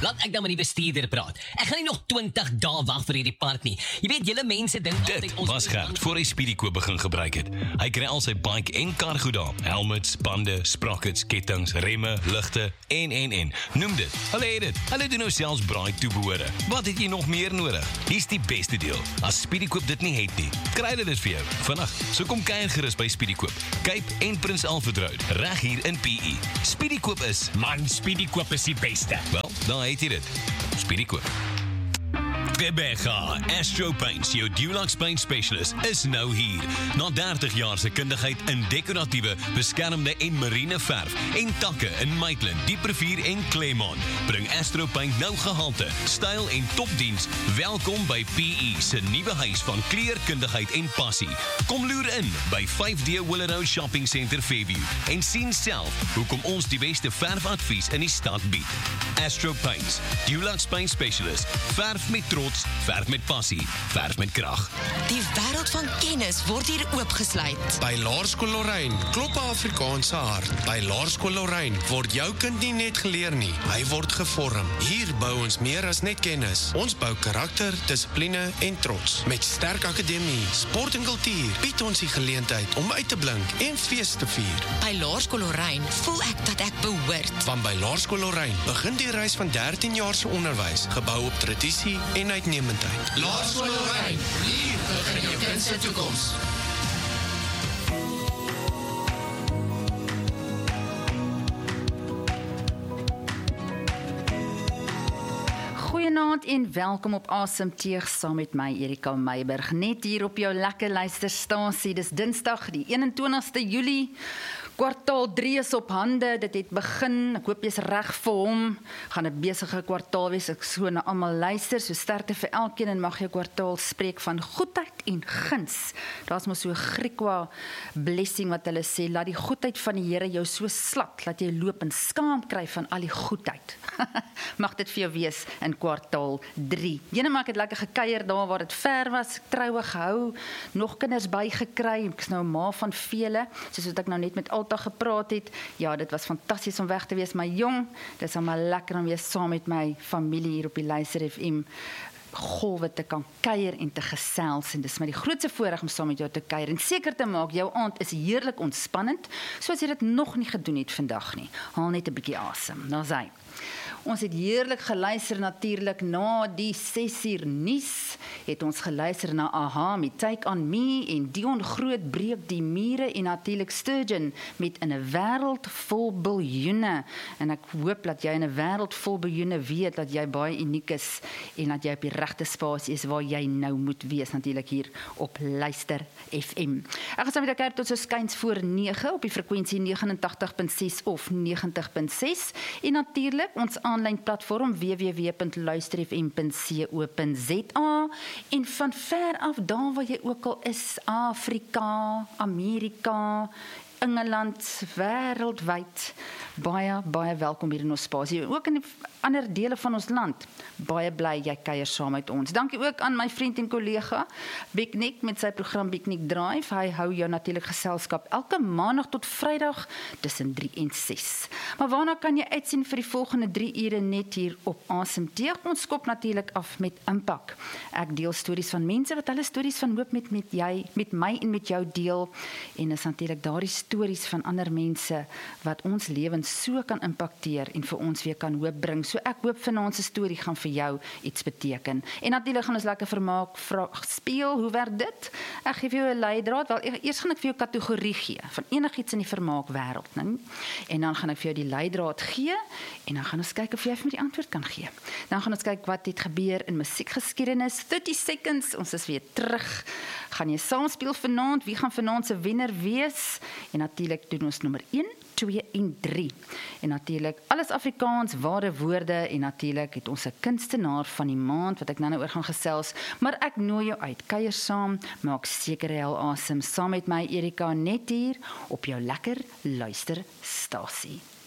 Laat ek dan met die bestuurder praat. Ek gaan nie nog 20 dae wag vir hierdie part nie. Jy weet, julle mense dink Dit was Gert voor hy Speedykoop begin gebruik het. Hy kry al sy bike en kar goed daar. Helmets, bande, sprockets, kettings, remme, ligte en. Noem dit. Hulle het dit. Hulle doen nou selfs braai toebehore. Wat het jy nog meer nodig? Hier's die beste deel. As Speedykoop dit nie het nie, kry hulle dit vir jou. Vandag, so kom kuier gerus by Speedykoop. Cape en Prins Alfred Road, reg hier in PE. Speedykoop is, Man, Speedykoop is die beste. wel, daar het jy dit. Speedykoop. Rebecca, Astro Paints, jou Dulux Paint Specialist, is nou hier. Na 30 jaar se kundigheid in decoratiewe, beskermde en marine verf en takke in Maitland, Dieprivier en Claremont, bring Astro Paint nou gehalte, styl en topdiens. Welkom by PE se nuwe huis van kleurkundigheid en passie. Kom loer in by 5D Willow Shopping Centre Fairview en sien self hoekom ons die beste verfadvies in die stad bied. Astro Paints, Dulux Paint Specialist, verf met trots, verf met passie, verf met krag. Die wêreld van kennis word hier oopgesluit. By Laerskool Lorraine klop 'n Afrikaanse hart. By Laerskool Lorraine word jou kind nie net geleer nie, hy word gevorm. Hier bou ons meer as net kennis. Ons bou karakter, dissipline en trots. Met sterk akademie, sport en kultuur bied ons die geleentheid om uit te blink en fees te vier. By Laerskool Lorraine voel ek dat ek behoort. Want by Laerskool Lorraine begin die reis van 13 jaar se onderwys, gebou op tradisie en uitnemendheid. Laerskool Lorraine, hier begin jou kind se toekoms. Goeienaand en welkom op Asem Teeg saam met my Erika Meiberg. Net hier op jou lekker luisterstasie. Dis Dinsdag die 21ste Julie. Kwartaal 3 is op hande, dit het begin, ek hoop jy is reg vir hom, gaan 'n besige kwartaal wees, ek so na almal luister, so sterkte vir elkeen en mag jou kwartaal spreek van goedheid en guns. Daar's mos so 'n Griekwa blessing wat hulle sê, laat die goedheid van die Here jou so slat, dat jy loop en skaam kry van al die goedheid. Mag dit vir jou wees in kwartaal 3. Jene maak het lekker gekuier daar waar dit ver was, troue gehou, nog kinders bygekry, ek is nou 'n ma van vele, soos wat ek nou net met Alta gepraat het. Ja, dit was fantasties om weg te wees, maar jong, dit is allemaal lekker om weer saam met my familie hier op die Luister FM golwe te kan kuier en te gesels, en dis my die grootste voorreg om saam met jou te kuier en seker te maak, jou aand is heerlik ontspannend, soos jy dit nog nie gedoen het vandag nie. Haal net 'n bietjie asem, daar's hy. Ons het heerlik geluister natuurlik na die 6uur nuus, het ons geluister na Aha met Take On Me en Dion Groot breek die mure en natuurlik Sturgeon met In 'n wêreld vol biljoene, en ek hoop dat jy in 'n wêreld vol biljoene weet dat jy baie uniek is en dat jy op die regte spasie is waar jy nou moet wees, natuurlik hier op Luister FM. Ek gaan saam met jou kyk tot so skuins voor 9 op die frekwensie 89.6 of 90.6 en natuurlik ons aanlyn platform www.luisterfm.co.za en van ver af daar waar jy ook al is, Afrika, Amerika, Engeland, wêreldwyd, baie welkom hier in ons spasie, ook in die ander dele van ons land, baie bly jy kuier saam met ons. Dankie ook aan my vriend en kollega, Beknik met sy program Beknik Drive, hy hou jou natuurlik geselskap elke maandag tot Vrydag tussen 3 en 6. Maar waarna kan jy uitsien vir die volgende 3 ure net hier op Asem Teeg? Ons skop natuurlik af met Impak. Ek deel stories van mense wat hulle stories van hoop met my en met jou deel, en is natuurlik daardie stories van ander mense wat ons lewens so kan impakteer en vir ons weer kan hoop bring. So ek hoop vanaand se storie gaan vir jou iets beteken. En natuurlik gaan ons lekker vermaak speel, hoe werk dit? Ek gee vir jou 'n leidraad, wel eers gaan ek vir jou kategorie gee, van enigiets in die vermaakwêreld, né? En dan gaan ek vir jou die leidraad gee, en dan gaan ons kyk of jy vir my die antwoord kan gee. Dan gaan ons kyk wat het gebeur in musiekgeskiedenis, 30 seconds, ons is weer terug. Gaan jy saam speel vanaand, wie gaan vanaand se wenner wees? En natuurlik doen ons nommer 1, 2 en 3. En natuurlik alles Afrikaans, ware woorde, en natuurlik het ons 'n kunstenaar van die maand wat ek nou oor gaan gesels, maar ek nooi jou uit, kuier saam, maak seker jy hou asem saam met my Erika net hier op jou lekker luisterstasie.